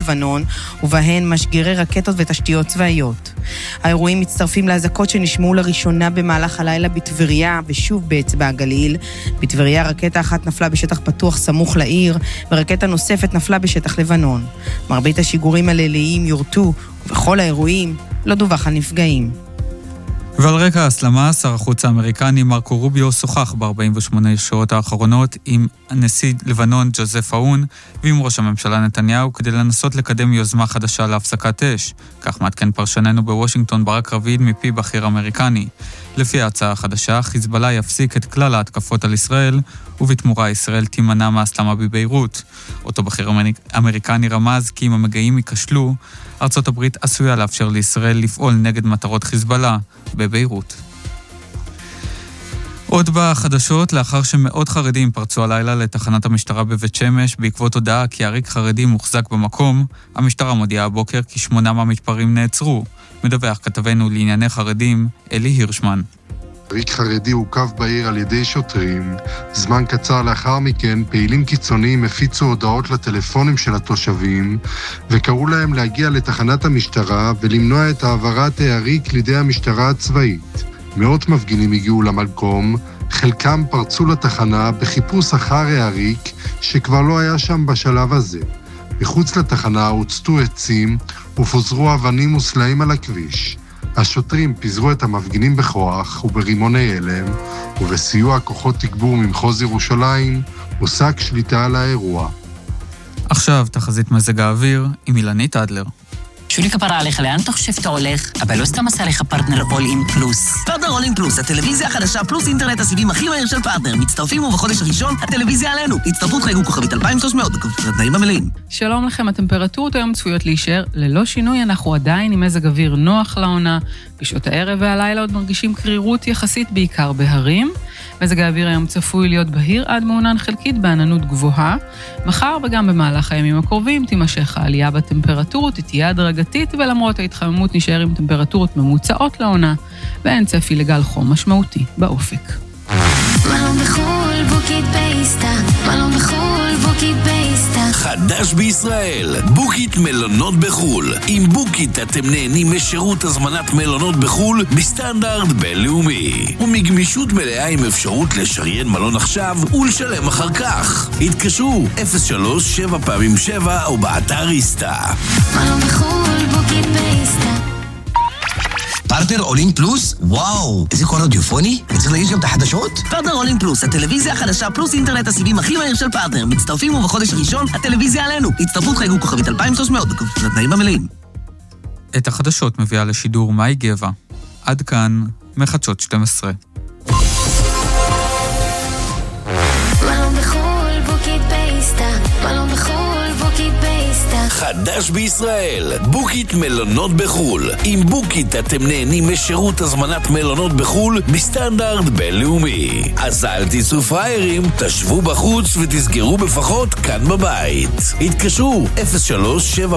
לבנון, ובהן משגרי רקטות ותשתיות צבאיות. האירועים מצטרפים להזעקות שנשמעו לראשונה במהלך הלילה בטבריה, ושוב באצבע הגליל. בטבריה רקטה אחת נפלה בשטח פתוח סמוך לעיר, ורקטה נוספת נפלה בשטח לבנון. מרבית השיגורים הליליים יורטו, ובכל האירועים לא דווח על נפגעים. ועל רקע ההסלמה, שר החוץ האמריקני מרקו רוביו שוחח ב-48 שעות האחרונות עם נשיא לבנון ג'וזף אאון ועם ראש הממשלה נתניהו כדי לנסות לקדם יוזמה חדשה להפסקת אש. כך מעדכן פרשננו בוושינגטון ברק רביד מפי בכיר אמריקני. לפי ההצעה החדשה, חיזבאללה יפסיק את כלל ההתקפות על ישראל, ובתמורה ישראל תימנע מההסלמה בביירות. אותו בכיר אמריקני רמז כי אם המגעים ייכשלו, ארצות הברית עשויה לאפשר לישראל לפעול נגד מטרות חיזבאללה בביירות. עוד בחדשות, לאחר שמאות חרדים פרצו הלילה לתחנת המשטרה בבית שמש בעקבות הודעה כי עריק חרדי מוחזק במקום, המשטרה מודיעה הבוקר כי 8 מהמתפרעים נעצרו. מדווח כתבנו לענייני חרדים, אלי הירשמן. עריק חרדי הוקף בעיר על ידי שוטרים. זמן קצר לאחר מכן, פעילים קיצוניים הפיצו הודעות לטלפונים של התושבים, וקראו להם להגיע לתחנת המשטרה ולמנוע את העברת העריק לידי המשטרה הצבאית. מאות מפגינים הגיעו למקום, חלקם פרצו לתחנה בחיפוש אחר העריק, שכבר לא היה שם בשלב הזה. מחוץ לתחנה הוצתו עצים ופוזרו אבנים וסלעים על הכביש. השוטרים פיזרו את המפגינים בכוח וברימוני הלם, ובסיוע כוחות תגבור ממחוז ירושלים הושג שליטה על האירוע. עכשיו תחזית מזג האוויר עם אילנית אדלר. שולי כפרה עליך, לאן אתה חושב שאתה הולך? אבל לא סתם עשה לך פרטנר אול אין פלוס. פרטנר אול אין פלוס, הטלוויזיה החדשה פלוס אינטרנט הסיבים הכי מהיר של פרטנר. מצטרפים ובחודש הראשון, הטלוויזיה עלינו. הצטרפות חייגו כוכבית 2300, התנאים המלאים. שלום לכם, הטמפרטורות היום צפויות להישאר ללא שינוי, אנחנו עדיין עם מזג אוויר נוח לעונה. בשעות הערב והלילה עוד מרגישים קרירות יחסית בעיקר בהרים. מזג האוויר היום צפוי להיות בהיר עד מעונן חלקית בעננות גבוהה. מחר וגם במהלך הימים הקרובים תימשך העלייה בטמפרטורות, תהיה הדרגתית, ולמרות ההתחממות נשאר עם טמפרטורות ממוצעות לעונה, ואין צפי לגל חום משמעותי באופק. מלון בחול, בוקית פייסטה, מלון בחול, בוקית פייסטה. חדש בישראל, בוקית מלונות בחול. עם בוקית אתם נהנים משירות הזמנת מלונות בחול בסטנדרט בינלאומי, ומגמישות מלאה עם אפשרות לשריין מלון עכשיו ולשלם אחר כך. התקשרו 03-7x7 או באתר איסטה. מלון בחול, בוקית פייסטה. פרטנר אולין פלוס? וואו, איזה קול אודיופוני? וצריך להגיש גם את החדשות? פרטנר אול אין פלוס, הטלוויזיה החדשה פלוס אינטרנט הסיבים הכי מהיר של פרטנר. מצטרפים ובחודש הראשון, הטלוויזיה עלינו. הצטרפות חייגו כוכבית 2300, התנאים המלאים. את החדשות מביאה לשידור מאי גבע. עד כאן, מחדשות 12. מלון בחול, בוקית פייסטה, מלון בחול, בוקית פייסטה. חדש בישראל, בוקית מלונות בחול. עם בוקית אתם נהנים משירות הזמנת מלונות בחול בסטנדרט בינלאומי. אז אל תיסעו פריירים, תשבו בחוץ ותסגרו בפחות כאן בבית. התקשרו 03-7